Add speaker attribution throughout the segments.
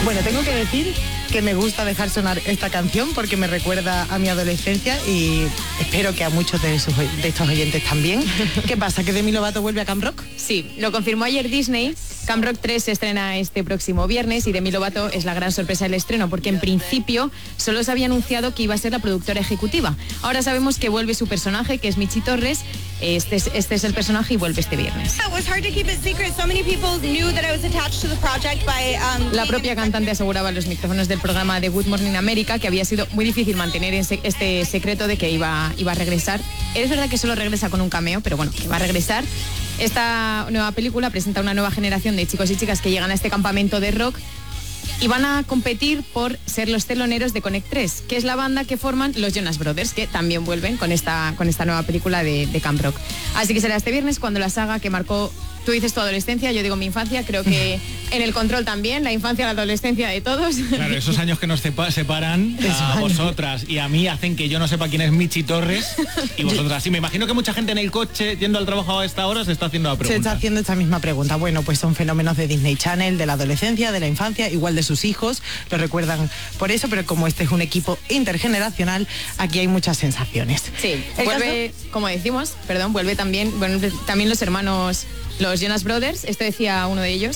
Speaker 1: Bueno, tengo que decir que me gusta dejar sonar esta canción porque me recuerda a mi adolescencia y espero que a muchos de estos oyentes también. ¿Qué pasa? ¿Que Demi Lovato vuelve a Camp Rock?
Speaker 2: Sí, lo confirmó ayer Disney. Camp Rock 3 se estrena este próximo viernes y Demi Lovato es la gran sorpresa del estreno porque en principio solo se había anunciado que iba a ser la productora ejecutiva. Ahora sabemos que vuelve su personaje, que es Michi Torres. Este es el personaje y vuelve este viernes. La propia cantante aseguraba en los micrófonos del programa de Good Morning America que había sido muy difícil mantener este secreto de que iba a regresar. Es verdad que solo regresa con un cameo, pero bueno, que va a regresar. Esta nueva película presenta una nueva generación de chicos y chicas que llegan a este campamento de rock y van a competir por ser los teloneros de Connect 3, que es la banda que forman los Jonas Brothers, que también vuelven con esta nueva película de Camp Rock. Así que será este viernes cuando la saga que marcó, tú dices tu adolescencia, yo digo mi infancia, creo que en el control también, la infancia, la adolescencia de todos.
Speaker 3: Claro, esos años que nos separan a vosotras y a mí hacen que yo no sepa quién es Michi Torres y vosotras. Sí, me imagino que mucha gente en el coche, yendo al trabajo a esta hora, se está haciendo la pregunta.
Speaker 1: Se está haciendo esta misma pregunta. Bueno, pues son fenómenos de Disney Channel, de la adolescencia, de la infancia, igual de sus hijos, lo recuerdan por eso, pero como este es un equipo intergeneracional, aquí hay muchas sensaciones.
Speaker 2: Sí, vuelve, como decimos, vuelve también los hermanos, los Jonas Brothers, esto decía uno de ellos.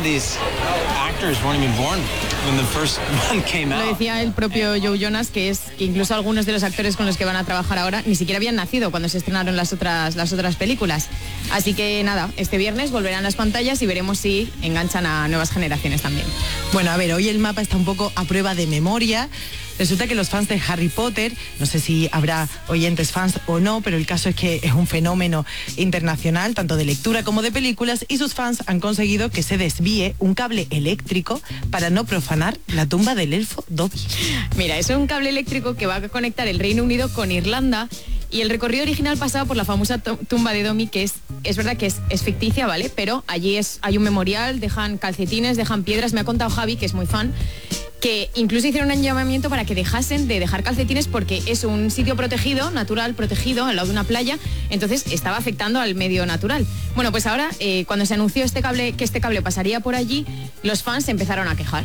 Speaker 2: Lo decía el propio Joe Jonas, que incluso algunos de los actores con los que van a trabajar ahora ni siquiera habían nacido cuando se estrenaron las otras películas. Así que nada, este viernes volverán las pantallas y veremos si enganchan a nuevas generaciones también.
Speaker 1: Bueno, a ver, hoy el mapa está un poco a prueba de memoria. Resulta que los fans de Harry Potter, no sé si habrá oyentes fans o no, pero el caso es que es un fenómeno internacional, tanto de lectura como de películas, y sus fans han conseguido que se desvíe un cable eléctrico para no profanar la tumba del elfo Dobby.
Speaker 2: Mira, es un cable eléctrico que va a conectar el Reino Unido con Irlanda. Y el recorrido original pasaba por la famosa tumba de Domi, que es verdad que es ficticia, ¿vale? Pero allí hay un memorial, dejan calcetines, dejan piedras. Me ha contado Javi, que es muy fan, que incluso hicieron un llamamiento para que dejasen de dejar calcetines porque es un sitio protegido, natural, protegido, al lado de una playa, entonces estaba afectando al medio natural. Bueno, pues ahora, cuando se anunció que este cable pasaría por allí, los fans se empezaron a quejar.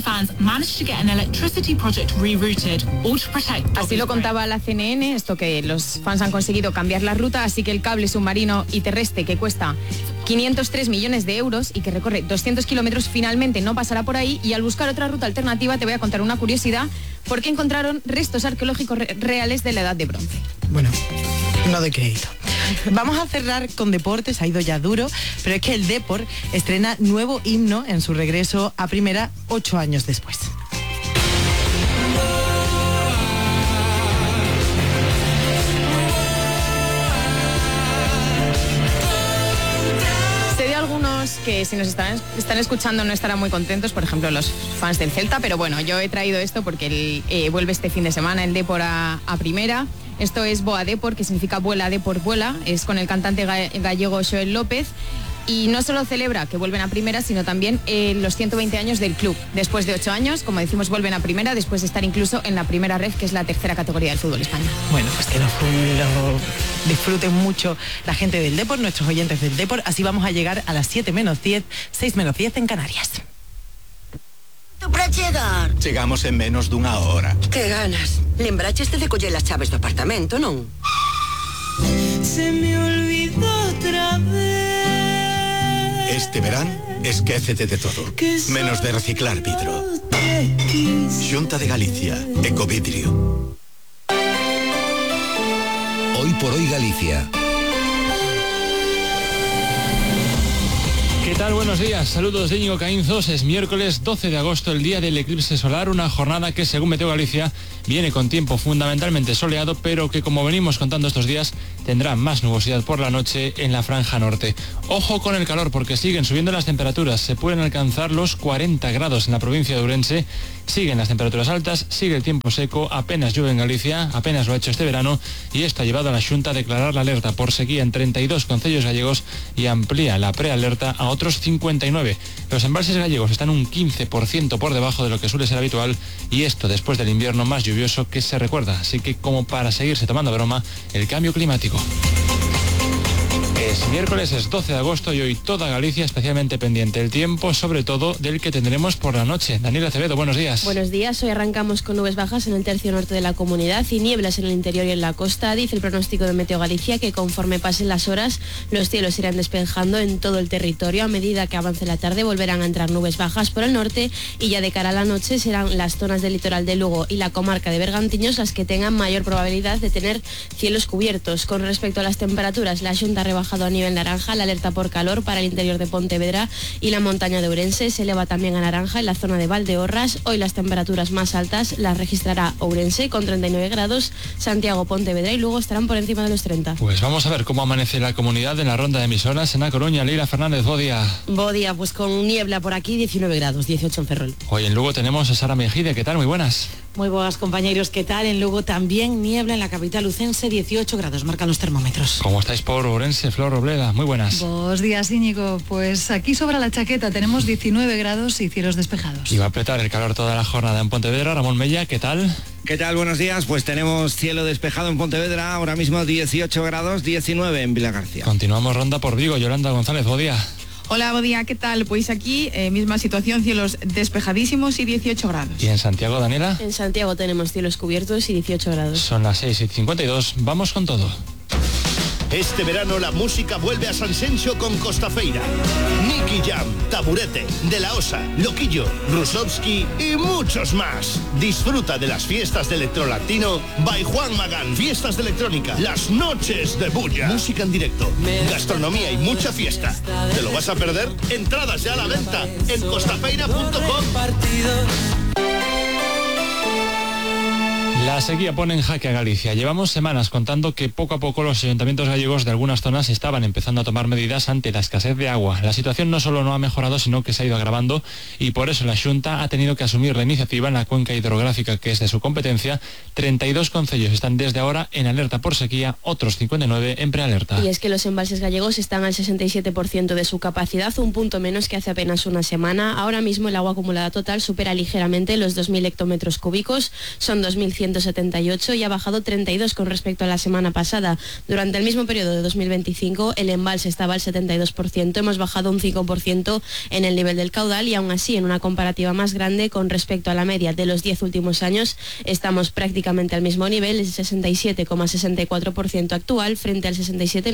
Speaker 2: Así lo contaba la CNN, esto que los fans han conseguido cambiar la ruta, así que el cable submarino y terrestre que cuesta 503 millones de euros y que recorre 200 kilómetros finalmente no pasará por ahí, y al buscar otra ruta alternativa te voy a contar una curiosidad, porque encontraron restos arqueológicos reales de la Edad de Bronce.
Speaker 1: Bueno, no doy crédito. Vamos a cerrar con deportes, ha ido ya duro, pero es que el Depor estrena nuevo himno en su regreso a primera 8 años después. Que si nos están escuchando no estarán muy contentos, por ejemplo los fans del Celta, pero bueno, yo he traído esto porque vuelve este fin de semana el Depor a primera. Esto es Boa Depor, que significa vuela Depor vuela, es con el cantante gallego Joel López. Y no solo celebra que vuelven a primera, sino también los 120 años del club. Después de 8 años, como decimos, vuelven a primera, después de estar incluso en la primera red, que es la tercera categoría del fútbol español. Bueno, pues que lo disfruten mucho la gente del Depor, nuestros oyentes del Depor. Así vamos a llegar a las 7 menos 10, 6 menos 10 en Canarias.
Speaker 4: Para chegar.
Speaker 5: Chegamos en menos dunha hora.
Speaker 4: Que ganas. Lembraches de coller as chaves do apartamento, non?
Speaker 6: Se me olvidó otra vez.
Speaker 5: Este verán, esquécete de todo, menos de reciclar vidro. Xunta de Galicia, Ecovidrio.
Speaker 7: Hoy por hoy Galicia.
Speaker 3: ¿Qué tal? Buenos días, saludos de Íñigo Caínzos. Es miércoles 12 de agosto, el día del eclipse solar, una jornada que según Meteo Galicia viene con tiempo fundamentalmente soleado, pero que como venimos contando estos días tendrá más nubosidad por la noche en la franja norte. Ojo con el calor porque siguen subiendo las temperaturas, se pueden alcanzar los 40 grados en la provincia de Ourense, siguen las temperaturas altas, sigue el tiempo seco, apenas llueve en Galicia, apenas lo ha hecho este verano, y esto ha llevado a la Xunta a declarar la alerta por sequía en 32 concellos gallegos y amplía la prealerta a otros 59. Los embalses gallegos están un 15% por debajo de lo que suele ser habitual, y esto después del invierno más lluvioso que se recuerda, así que como para seguirse tomando broma el cambio climático. Es miércoles, es 12 de agosto y hoy toda Galicia especialmente pendiente del tiempo, sobre todo del que tendremos por la noche. Daniela Acevedo, buenos días.
Speaker 8: Buenos días, hoy arrancamos con nubes bajas en el tercio norte de la comunidad y nieblas en el interior y en la costa. Dice el pronóstico de Meteo Galicia que conforme pasen las horas, los cielos irán despejando en todo el territorio. A medida que avance la tarde volverán a entrar nubes bajas por el norte y ya de cara a la noche serán las zonas del litoral de Lugo y la comarca de Bergantiños las que tengan mayor probabilidad de tener cielos cubiertos. Con respecto a las temperaturas, la Xunta ha rebajado a nivel naranja la alerta por calor para el interior de Pontevedra y la montaña de Ourense. Se eleva también a naranja en la zona de Valdeorras. Hoy las temperaturas más altas las registrará Ourense con 39 grados, Santiago, Pontevedra y Lugo estarán por encima de los 30.
Speaker 3: Pues vamos a ver cómo amanece la comunidad en la ronda de emisoras en A Coruña. Leila Fernández, Bodia.
Speaker 9: Bodia, pues con niebla por aquí, 19 grados, 18 en Ferrol.
Speaker 3: Hoy en Lugo tenemos a Sara Mejide, ¿qué tal? Muy buenas.
Speaker 10: Muy buenas, compañeros, ¿qué tal? En Lugo también niebla en la capital lucense, 18 grados, marcan los termómetros.
Speaker 3: ¿Cómo estáis por Ourense, Flor Robleda? Muy buenas.
Speaker 11: Buenos días, Íñigo. Pues aquí sobra la chaqueta, tenemos 19 grados y cielos despejados.
Speaker 3: Y va a apretar el calor toda la jornada en Pontevedra. Ramón Mella, ¿qué tal?
Speaker 12: ¿Qué tal? Buenos días. Pues tenemos cielo despejado en Pontevedra, ahora mismo 18 grados, 19 en Vilagarcía.
Speaker 3: Continuamos ronda por Vigo. Yolanda González, Bodia.
Speaker 2: Hola, buen día, ¿qué tal? Pues aquí, misma situación, cielos despejadísimos y 18 grados.
Speaker 3: ¿Y en Santiago, Daniela?
Speaker 8: En Santiago tenemos cielos cubiertos y 18 grados.
Speaker 3: Son las 6:52, vamos con todo.
Speaker 13: Este verano la música vuelve a San Senxo con Costafeira. Nicky Jam, Taburete, De La Osa, Loquillo, Rusovsky y muchos más. Disfruta de las fiestas de electrolatino by Juan Magán. Fiestas de electrónica, las noches de bulla. Música en directo, gastronomía y mucha fiesta. ¿Te lo vas a perder? Entradas ya a la venta en costafeira.com.
Speaker 3: La sequía pone en jaque a Galicia. Llevamos semanas contando que poco a poco los ayuntamientos gallegos de algunas zonas estaban empezando a tomar medidas ante la escasez de agua. La situación no solo no ha mejorado, sino que se ha ido agravando y por eso la Xunta ha tenido que asumir la iniciativa en la cuenca hidrográfica que es de su competencia. 32 concellos están desde ahora en alerta por sequía, otros 59 en prealerta.
Speaker 8: Y es que los embalses gallegos están al 67% de su capacidad, un punto menos que hace apenas una semana. Ahora mismo el agua acumulada total supera ligeramente los 2.000 hectómetros cúbicos, son 2.178 y ha bajado 32 con respecto a la semana pasada. Durante el mismo periodo de 2025 el embalse estaba al 72%, hemos bajado un 5% en el nivel del caudal y aún así en una comparativa más grande con respecto a la media de los 10 últimos años estamos prácticamente al mismo nivel, el 67,64% actual frente al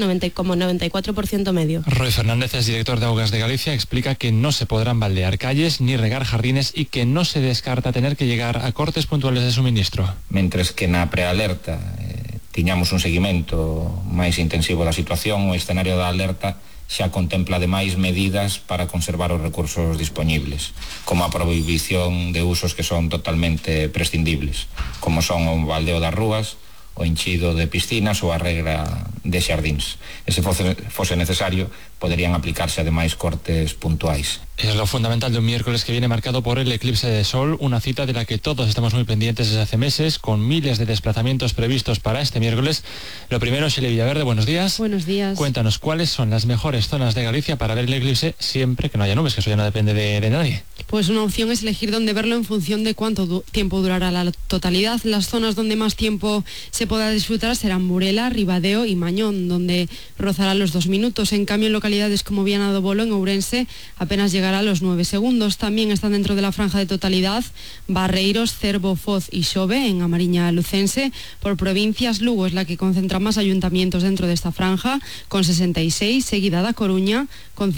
Speaker 8: 67,94% medio.
Speaker 3: Roy Fernández es director de Augas de Galicia, explica que no se podrán baldear calles ni regar jardines y que no se descarta tener que llegar a cortes puntuales de suministro.
Speaker 14: Mentres que na prealerta tiñamos un seguimento máis intensivo da situación, o escenario da alerta xa contempla ademais medidas para conservar os recursos dispoñibles, como a prohibición de usos que son totalmente prescindibles, como son o baldeo das rúas, o enchido de piscinas ou a regra de xardíns. E se fose necesario, poderían aplicarse ademais cortes puntuais.
Speaker 3: Es lo fundamental de un miércoles que viene marcado por el eclipse de sol, una cita de la que todos estamos muy pendientes desde hace meses, con miles de desplazamientos previstos para este miércoles. Lo primero, Sheila Villaverde, buenos días.
Speaker 15: Buenos días.
Speaker 3: Cuéntanos, ¿cuáles son las mejores zonas de Galicia para ver el eclipse siempre que no haya nubes, que eso ya no depende de nadie?
Speaker 15: Pues una opción es elegir dónde verlo en función de cuánto tiempo durará la totalidad. Las zonas donde más tiempo se podrá disfrutar serán Burela, Ribadeo y Mañón, donde rozará los 2 minutos. En cambio, en localidades como Viana do Bolo, en Ourense, apenas llegará a los 9 segundos. También están dentro de la franja de totalidad Barreiros, Cervo, Foz y Xove, en Amariña lucense. Por provincias, Lugo es la que concentra más ayuntamientos dentro de esta franja, con 66, seguida da Coruña, con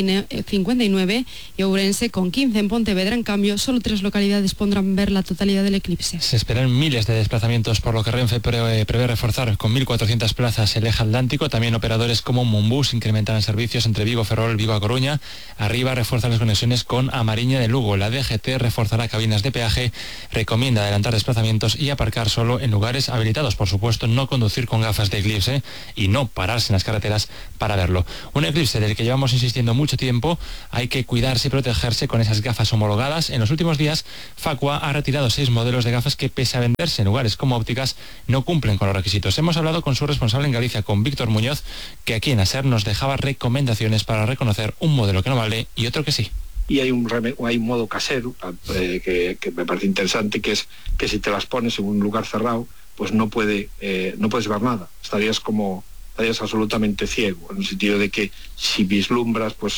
Speaker 15: 59 y Ourense con 15. En Pontevedra, en cambio, solo 3 localidades podrán ver la totalidad del eclipse.
Speaker 3: Se esperan miles de desplazamientos, por lo que Renfe prevé reforzar con 1.400 plazas el eje atlántico. También operadores como Monbus incrementarán servicios entre Vigo, Ferrol, Vigo a Coruña. Arriba refuerza las conexiones con Amariña de Lugo. La DGT reforzará cabinas de peaje, recomienda adelantar desplazamientos y aparcar solo en lugares habilitados. Por supuesto, no conducir con gafas de eclipse y no pararse en las carreteras para verlo. Un eclipse del que llevamos insistiendo mucho tiempo. Hay que cuidarse y protegerse con esas gafas homologadas. En los últimos días, Facua ha retirado 6 modelos de gafas que, pese a venderse en lugares como ópticas, no cumplen con los requisitos. Hemos hablado con su responsable en Galicia, con Víctor Muñoz, que aquí en ASER nos dejaba recomendaciones para reconocer un modelo que no vale y otro que sí.
Speaker 16: Y hay un modo casero que me parece interesante, que es que si te las pones en un lugar cerrado, pues no puedes ver nada. Estarías como estarías absolutamente ciego, en el sentido de que si vislumbras pues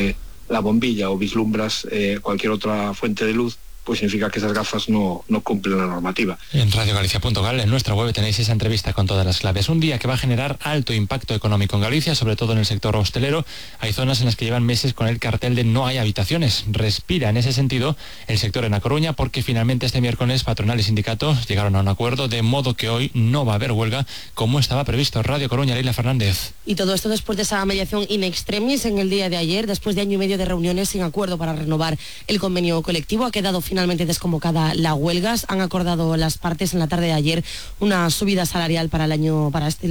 Speaker 16: la bombilla o vislumbras cualquier otra fuente de luz, pues significa que esas gafas no cumplen la normativa.
Speaker 3: En radiogalicia.gal, en nuestra web, tenéis esa entrevista con todas las claves. Un día que va a generar alto impacto económico en Galicia, sobre todo en el sector hostelero. Hay zonas en las que llevan meses con el cartel de no hay habitaciones. Respira en ese sentido el sector en A Coruña, porque finalmente este miércoles patronal y sindicatos llegaron a un acuerdo, de modo que hoy no va a haber huelga como estaba previsto. Radio Coruña, Leila Fernández.
Speaker 9: Y todo esto después de esa mediación in extremis en el día de ayer, después de año y medio de reuniones sin acuerdo para renovar el convenio colectivo. Ha quedado finalmente desconvocada la huelga. Han acordado las partes en la tarde de ayer una subida salarial para el año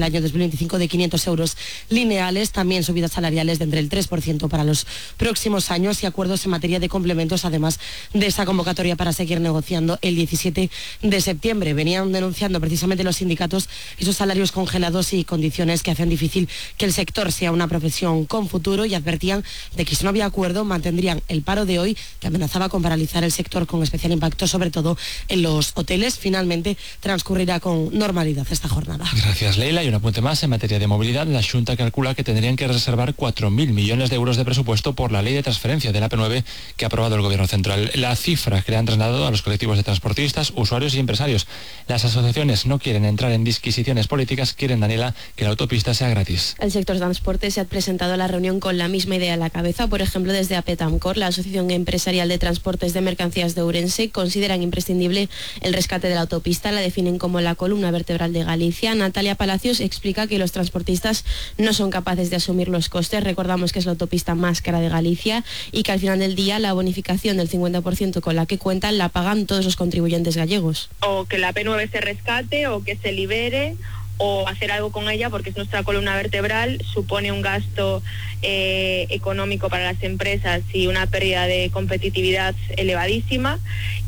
Speaker 9: 2025 de 500 euros lineales, también subidas salariales de entre el 3% para los próximos años y acuerdos en materia de complementos, además de esa convocatoria para seguir negociando el 17 de septiembre. Venían denunciando precisamente los sindicatos esos salarios congelados y condiciones que hacen difícil que el sector sea una profesión con futuro, y advertían de que si no había acuerdo mantendrían el paro de hoy, que amenazaba con paralizar el sector, con especial impacto sobre todo en los hoteles. Finalmente transcurrirá con normalidad esta jornada.
Speaker 3: Gracias, Leila. Y un apunte más en materia de movilidad. La Xunta calcula que tendrían que reservar 4.000 millones de euros de presupuesto por la ley de transferencia de la AP9 que ha aprobado el Gobierno Central. La cifra que le han trasladado a los colectivos de transportistas, usuarios y empresarios. Las asociaciones no quieren entrar en disquisiciones políticas, quieren, Daniela, que la autopista sea gratis.
Speaker 8: El sector transporte se ha presentado a la reunión con la misma idea a la cabeza. Por ejemplo, desde APETAMCOR, la Asociación Empresarial de Transportes de Mercancías de Ourense, consideran imprescindible el rescate de la autopista. La definen como la columna vertebral de Galicia. Natalia Palacios explica que los transportistas no son capaces de asumir los costes. Recordamos que es la autopista más cara de Galicia y que al final del día la bonificación del 50% con la que cuentan la pagan todos los contribuyentes gallegos.
Speaker 17: O que la AP9 se rescate o que se libere, o hacer algo con ella, porque es nuestra columna vertebral, supone un gasto económico para las empresas y una pérdida de competitividad elevadísima,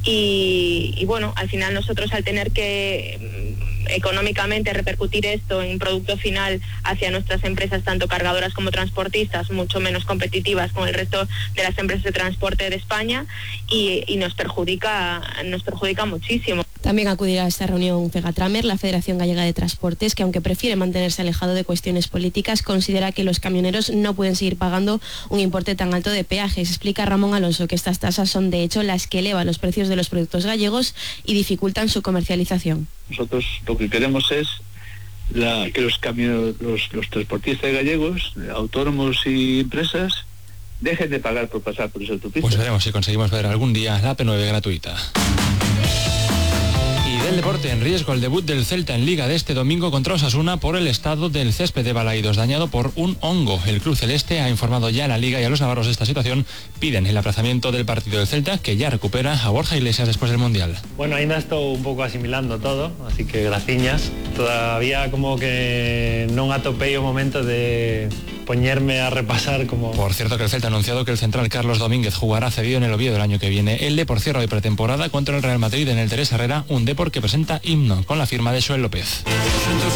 Speaker 17: y bueno, al final nosotros, al tener que económicamente repercutir esto en producto final hacia nuestras empresas, tanto cargadoras como transportistas, mucho menos competitivas con el resto de las empresas de transporte de España, y nos perjudica muchísimo.
Speaker 8: También acudirá a esta reunión Fegatramer, la Federación Gallega de Transportes, que aunque prefiere mantenerse alejado de cuestiones políticas, considera que los camioneros no pueden seguir pagando un importe tan alto de peajes. Explica Ramón Alonso que estas tasas son de hecho las que elevan los precios de los productos gallegos y dificultan su comercialización.
Speaker 16: Nosotros lo que queremos es que los transportistas gallegos, autónomos y empresas, dejen de pagar por pasar por esa autopista.
Speaker 3: Pues veremos si conseguimos ver algún día la AP9 gratuita. Del deporte, en riesgo el debut del Celta en Liga de este domingo contra Osasuna por el estado del césped de Balaidos, dañado por un hongo. El club celeste ha informado ya a la Liga y a los navarros de esta situación. Piden el aplazamiento del partido del Celta, que ya recupera a Borja Iglesias después del Mundial.
Speaker 18: Bueno, ainda estou un pouco asimilando todo, así que graciñas. Todavía como que non atopei o momento de poñerme a repasar como...
Speaker 3: Por cierto, que el Celta ha anunciado que el central Carlos Domínguez jugará cedido en el Oviedo el año que viene. El Depor cierra de pretemporada contra el Real Madrid en el Teresa Herrera, un Depor que presenta himno con la firma de Joel López.